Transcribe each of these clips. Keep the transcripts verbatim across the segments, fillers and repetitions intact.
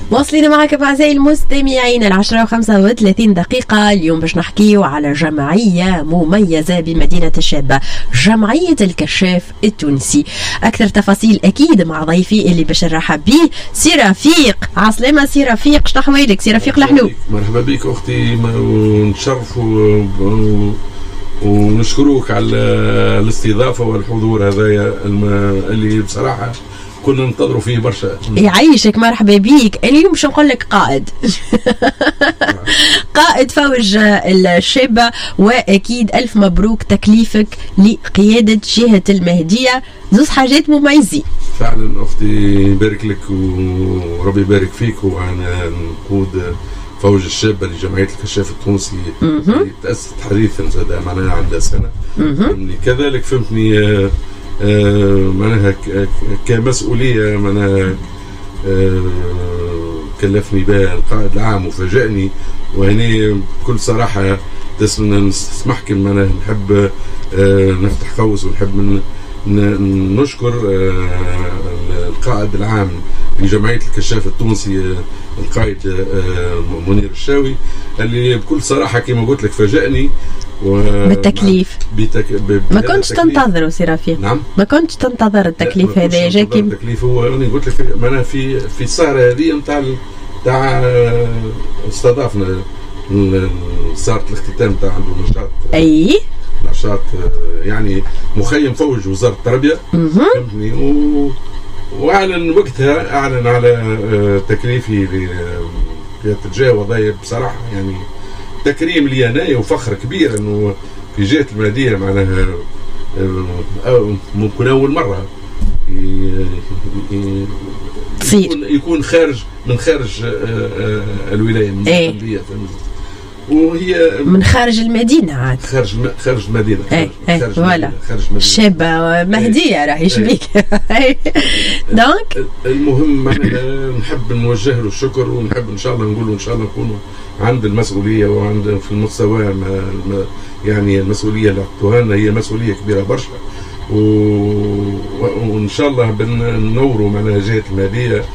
واصلين معك أعزائي المستمعين العشرة وخمسة وثلاثين دقيقة. اليوم باش نحكيو على جمعية مميزة بمدينة الشابة، جمعية الكشاف التونسي. أكثر تفاصيل أكيد مع ضيفي اللي باش نرحب بيه سي رفيق. عسلامة سي رفيق، شنو أحوالك سي رفيق الحلو؟ مرحبا بك أختي، ونشرف و... ونشكروك على الاستضافة والحضور هذايا اللي بصراحة كنا ننتظروا فيه برشا. يعيشك، مرحبا بيك. اليوم باش نقول لك قائد قائد فوج الشابة، واكيد الف مبروك تكليفك لقيادة جهة المهدية، زوز حاجات مميزين فعلا اختي. يبارك لك وربي يبارك فيك. وانا نقود فوج الشابة لجمعية الكشاف التونسي اللي تأسست حديثا زاد معناها عندها سنة. كذلك فهمتني آه معناها كمسؤولية معناها آه كلفني بها القائد العام وفاجأني، وهني بكل صراحة تسمحك معناها نحب آه نفتح قوس ونحب من نشكر آه القائد العام لجمعية الكشاف التونسي آه القائد آه منير الشاوي، اللي بكل صراحة كما قلت لك فاجأني بالتكليف. بتك... ب... ما كنتش تنتظره سي رفيق؟ نعم، ما كنتش تنتظر التكليف هذا جاكي؟ التكليف هو انا قلت لك معناها في في السهره هذه نتاع تاع استضافنا صارت الاختتام تاع عنده نشاط. اي نشاط يعني مخيم فوج وزاره التربيه فهمتني، و... واعلن وقتها اعلن على تكليفي لقياده الجهه وضعيه. بصراحه يعني تكريم لي أنا وفخر كبير أنه في جهة المهدية معناها ممكن أول مرة يكون, يكون خارج من خارج الولاية من ايه؟ وهي من خارج المدينة عاد خارج خارج المدينة ايه ايه فوالا شابة مهدية راح يشبيك. دونك المهم نحب نوجه له الشكر، ونحب ان شاء الله نقول ان شاء الله نكونوا عند المسؤولية وعند في المستوى يعني المسؤولية اللي عطوها لنا هي مسؤولية كبيرة برشا، وان شاء الله بنوروا معنا جهة المهدية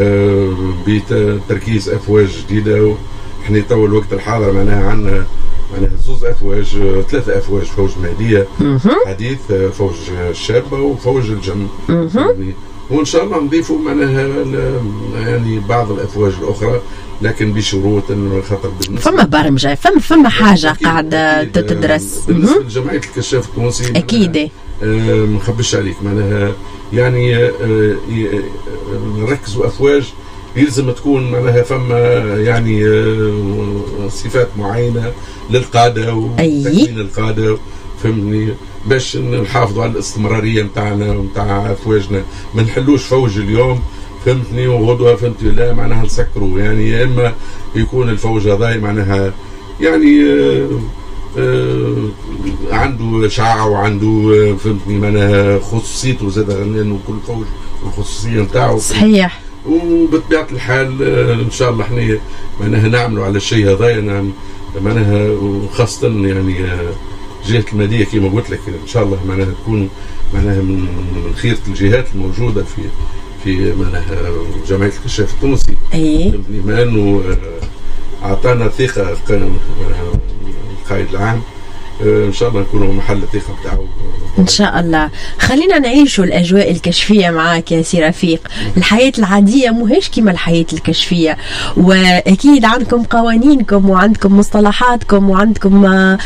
بتركيز افواج جديدة. احنا تو الوقت الحاضر معناها عندنا معناها زوز افواج، ثلاثة افواج، فوج المهدية حديث، فوج الشابة وفوج الجم، وان شاء الله نضيفوا معناها يعني بعض الافواج الاخرى، لكن بشروط انه خاطر فما برمجه فما فما حاجه قاعده تدرس بالنسبه لجمعيه الكشاف التونسي. اكيد آه ما نخبش عليك معناها يعني آه نركزوا افواج يلزم تكون معناها فما يعني آه صفات معينه للقاده وتكوين القاده فهمني، باش نحافظوا على الاستمراريه نتاعنا ونتاع افواجنا. ما نحلوش فوج اليوم فهمتني وغدوه فهمتني لا معناها نسكروا، يعني يا اما يكون الفوج هذا معناها يعني آه آه عنده شعاع وعنده فهمتني معناها خصوصيته زاد، لانه كل فوج والخصوصيه نتاعو صحيح. وبطبيعه الحال آه ان شاء الله احنا معناها نعملوا على الشيء هذا نعم معناها، وخاصه يعني آه جهة المهدية كما قلت لك ان شاء الله معناها تكون معناها من من خيرة الجهات الموجودة في في معناها جمعية الكشاف التونسي. اي بما انه اعطانا ثقة القائد العام، ان شاء الله نكونوا محل الثقة بتاعه ان شاء الله. خلينا نعيشوا الاجواء الكشفيه معاك يا سي رفيق. الحياه العاديه ماهيش كيما الحياه الكشفيه، واكيد عندكم قوانينكم وعندكم مصطلحاتكم وعندكم